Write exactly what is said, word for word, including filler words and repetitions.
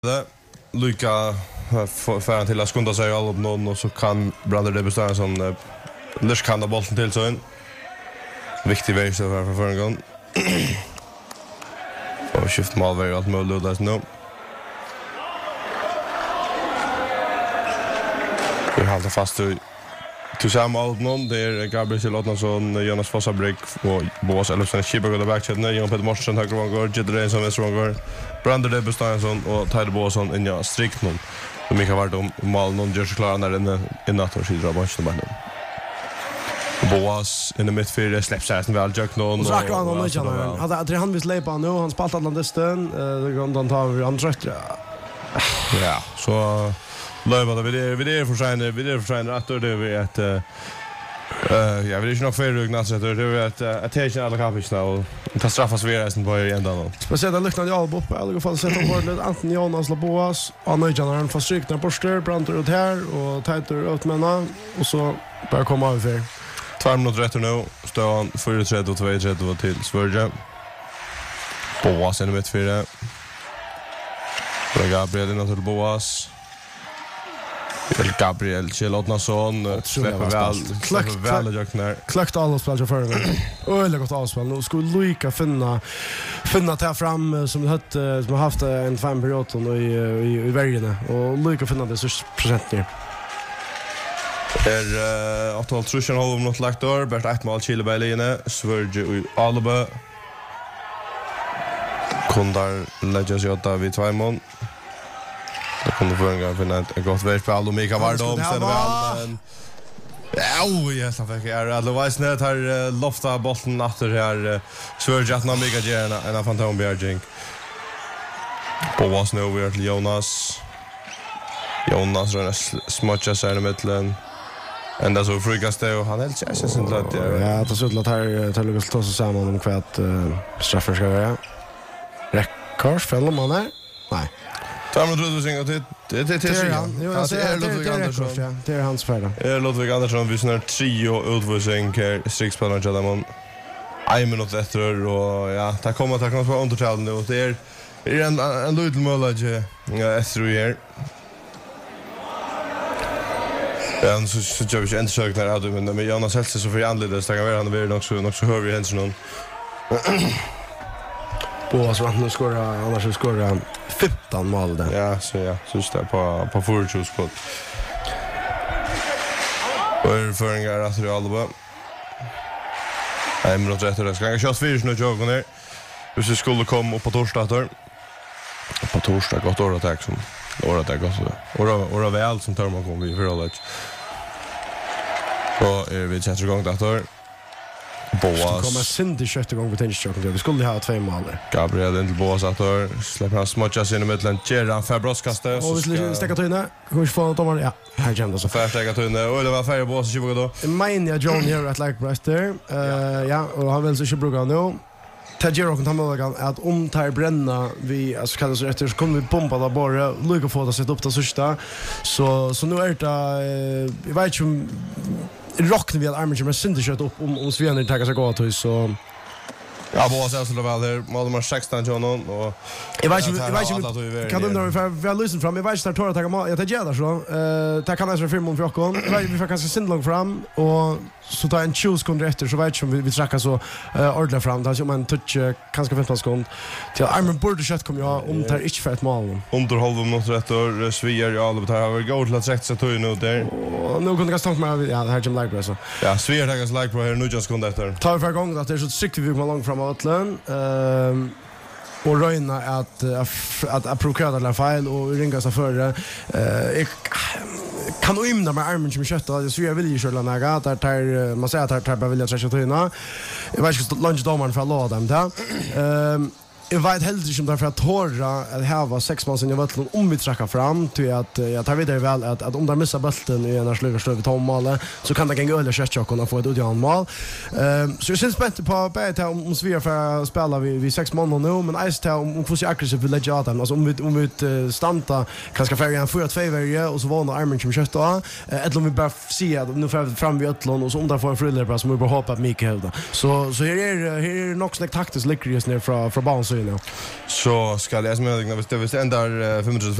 det Luka för till att skunda sig all någon och så kan Brander det bestå en sån Lish kan bollen till så en viktig väg så för för en gång. Och skift mål väl allt möjligt där nu. Vi håller fast till tillsammans någon där Gabriel Lottnason, Jonas Fossabrik och Boas Elfsen Schibberg där backchecken, Jan Peter Morsen höger vångår, Jedre som är stronger. Brander det Bustansson och Tyler Boasson in ja strikt någon. De gick vart om mål någon gör sig klara när den innan tar sig dra matchen bara. Boas in the midfield släpps här sen väl Jack någon. Och så akkurat han och han hade att han vill släppa nu, han spalt Atlantistan, det går inte ta vi andra. Ja, så Löva det vi det för sig vi det för sig att det vi att eh ja, vi är ju nog för rugna så det är att attention alla kapitlar och ta straffas vi resten på igen då. Speciellt att lyssna jag upp eller gå fall sätta på det Anton Jonas Laboas, Anna Janaren fast strykna Borster, Branter ut här och Tighter ut mena och så bara komma över. två minuter rätt nu står han fyra tre och två tre till Sverige. Boas i mittfältet. Gabriel in till Boas. El Gabriel Chelotnason släpper väl släpper väl jag när klakt alla spelare för det. Öle gott avspel. Nu skulle Luka finna finna ta fram som hött som har haft en fem period och i i, i värjene och Luka finna det så procent ner. Är åtta trushen håller något lagt där Bert ett mål Chile Berlin Sverige och Alba Kondar lägger sig åt vid två mål. Det kommer få en gång för ett gott värspel och Mika Vardom sen väl men ja, jag sa fick jag otherwise net har lofta bollen efter här Sverige att Mika Gerna en fantom Björging. Boas nu vi till Jonas. Jonas rör smutcha sig i mitten. Ända så frukast och han helt känns inte lätt. Ja, det så att här tar Lucas ta sig samman om kvart straffar ska vara. Rekords fäller man där? Nej. Tar man tror du synger till det det till han. Jo, jag säger Ludvig Andersson. Det är hans färd. Är Ludvig Andersson vi snart trio utvisning här strikspelaren till dem. En minut efter och ja, ta komma ta komma på undertalen nu och det är är en en liten målage efter här. Ja, så så jag vill inte söka där men med Jonas Helse så för anledning så kan vara han väl också också hör vi händs någon. Boas så nu skora annars så skora femton mål där. Ja, så ja, så står på på förutjus på. Och för en gång att det Alba. Nej, men då rätt det ska jag köra fyra nu jag går ner. Vi ska skulle komma upp på torsdag då. På torsdag gott år attack som år attack också. Och och väl som tar man kommer vi för allt. Och är vi sätter igång där. Boas kommer synd i sjätte gång vi tänker chocken. Vi skulle ha två mål där. Gabriel in till Boas att släpper han smutcha in i mitten. Gerard Fabroskaste och vi ska stäcka tunna. Kommer få domaren ja. Här kommer det så. För stäcka tunna och det var färre Boas tjugo då. Min ja John här att like Brester. Eh ja och han vill så bruka nu. Tajero kan ta med att om tar bränna vi alltså kallar så rätt så kommer vi bomba där bara Luka få det sätta upp det sista. Så så nu är det jag vet ju rockar vi att armen med synd kött upp om om Sven tar sig gå till så ja Boas är så väl där mål nummer sexton John och jag vet ju jag vet ju kan du när vi vi har lyssnat fram jag vet att tar ta mål jag tar där så eh ta kan alltså film om fjorton vi får kanske synd långt fram och så tar en choose kunde efter så vet jag vi vi trackar så ordla fram där så man touch kanske femton sekund till armen borde kött kommer jag om tar inte för ett mål under halv minut rätt och Sverige ja det har vi går till att rätta sig till nu där och nu kunde jag stanna med ja det här Jim Like så ja Sverige har gas like på här nu just kunde efter tar för gång att det är så sikt vi kommer långt fram Atlan ehm och röna att att att provköra alla fel och ringa sig för eh kan du imna med armen som köttar så jag vill ju köra några där där man säger att där bara vill jag träcka tunna jag vet inte lunch domaren för låda dem där ehm jag vet helt inte om därför att torra att här var sex mål sen jag vet om vi trackar fram till att jag tar vidare väl att att om de missar bollen i en slöver slöver ta mål så kan det gå öle köttchock och få ett udjan mål. Ehm så jag syns bättre på bättre om Sverige för spela vi vi sex mål nu men I ställ om får se aggressivt vill lägga dem alltså om vi om vi stanta kanske färja en fyra två varje och så var när armen som köttar ett om vi bara se att nu får fram vi ötlon och så om där får en friller på som vi bara hoppas att Mikael då. Så så här är här är nog snack taktiskt lyckligt ner från från banan så nu. Så ska jag läsa med dig när vi ändrar femogtretive